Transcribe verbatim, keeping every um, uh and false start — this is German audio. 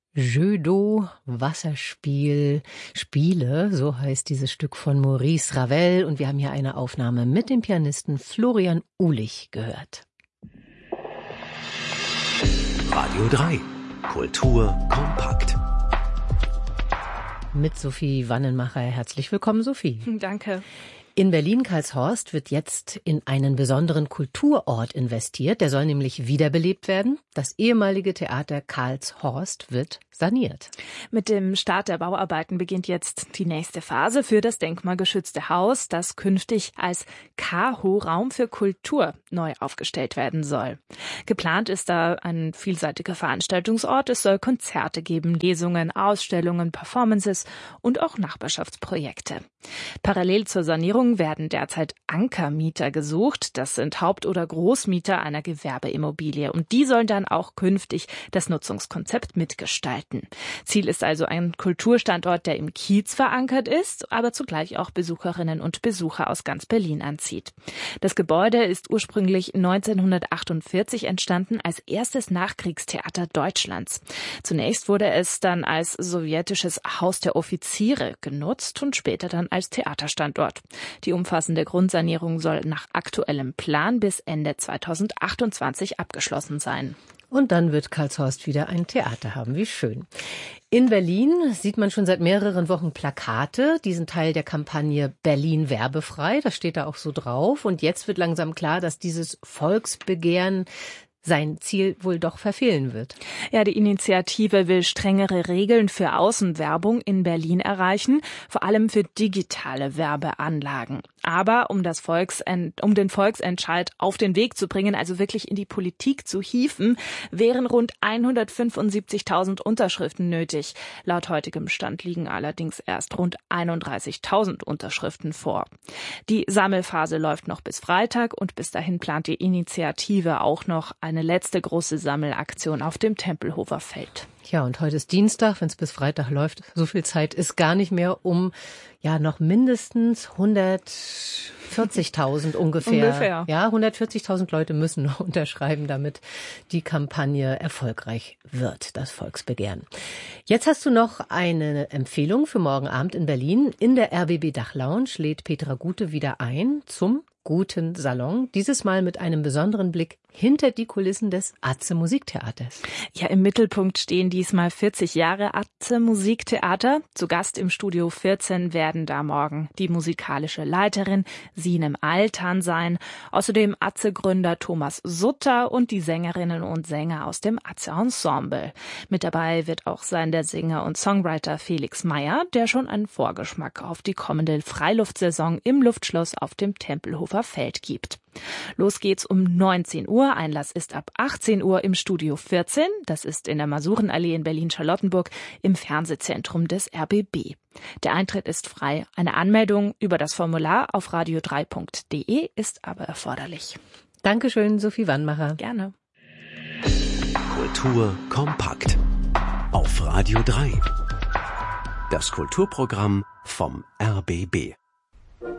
Jeu d'eau, Wasserspiel, Spiele, so heißt dieses Stück von Maurice Ravel. Und wir haben hier eine Aufnahme mit dem Pianisten Florian Uhlich gehört. Radio drei. Kultur kompakt. Mit Sophie Wannenmacher. Herzlich willkommen, Sophie. Danke. In Berlin-Karlshorst wird jetzt in einen besonderen Kulturort investiert. Der soll nämlich wiederbelebt werden. Das ehemalige Theater Karlshorst wird saniert. Mit dem Start der Bauarbeiten beginnt jetzt die nächste Phase für das denkmalgeschützte Haus, das künftig als K H O-Raum für Kultur neu aufgestellt werden soll. Geplant ist da ein vielseitiger Veranstaltungsort. Es soll Konzerte geben, Lesungen, Ausstellungen, Performances und auch Nachbarschaftsprojekte. Parallel zur Sanierung werden derzeit Ankermieter gesucht. Das sind Haupt- oder Großmieter einer Gewerbeimmobilie. Und die sollen dann auch künftig das Nutzungskonzept mitgestalten. Ziel ist also ein Kulturstandort, der im Kiez verankert ist, aber zugleich auch Besucherinnen und Besucher aus ganz Berlin anzieht. Das Gebäude ist ursprünglich neunzehnhundertachtundvierzig entstanden als erstes Nachkriegstheater Deutschlands. Zunächst wurde es dann als sowjetisches Haus der Offiziere genutzt und später dann als Theaterstandort. Die umfassende Grundsanierung soll nach aktuellem Plan bis Ende zweitausendachtundzwanzig abgeschlossen sein. Und dann wird Karlshorst wieder ein Theater haben. Wie schön. In Berlin sieht man schon seit mehreren Wochen Plakate. Die sind Teil der Kampagne Berlin werbefrei. Das steht da auch so drauf. Und jetzt wird langsam klar, dass dieses Volksbegehren sein Ziel wohl doch verfehlen wird. Ja, die Initiative will strengere Regeln für Außenwerbung in Berlin erreichen, vor allem für digitale Werbeanlagen. Aber um das Volksent, um den Volksentscheid auf den Weg zu bringen, also wirklich in die Politik zu hieven, wären rund hundertfünfundsiebzigtausend Unterschriften nötig. Laut heutigem Stand liegen allerdings erst rund einunddreißigtausend Unterschriften vor. Die Sammelphase läuft noch bis Freitag und bis dahin plant die Initiative auch noch eine letzte große Sammelaktion auf dem Tempelhofer Feld. Ja, und heute ist Dienstag, wenn es bis Freitag läuft. So viel Zeit ist gar nicht mehr, um ja noch mindestens hundertvierzigtausend ungefähr. Ungefähr. Ja, hundertvierzigtausend Leute müssen noch unterschreiben, damit die Kampagne erfolgreich wird, das Volksbegehren. Jetzt hast du noch eine Empfehlung für morgen Abend in Berlin. In der R B B Dachlounge lädt Petra Gute wieder ein zum Guten Salon, dieses Mal mit einem besonderen Blick hinter die Kulissen des Atze Musiktheaters. Ja, im Mittelpunkt stehen diesmal vierzig Jahre Atze Musiktheater. Zu Gast im Studio vierzehn werden da morgen die musikalische Leiterin Sinem Altan sein, außerdem Atze-Gründer Thomas Sutter und die Sängerinnen und Sänger aus dem Atze Ensemble. Mit dabei wird auch sein der Sänger und Songwriter Felix Meyer, der schon einen Vorgeschmack auf die kommende Freiluftsaison im Luftschloss auf dem Tempelhofer Feld gibt. Los geht's um neunzehn Uhr. Einlass ist ab achtzehn Uhr im Studio vierzehn. Das ist in der Masurenallee in Berlin-Charlottenburg im Fernsehzentrum des R B B. Der Eintritt ist frei. Eine Anmeldung über das Formular auf radio drei punkt de ist aber erforderlich. Dankeschön, Sophie Wannmacher. Gerne. Kultur kompakt. Auf Radio drei. Das Kulturprogramm vom R B B.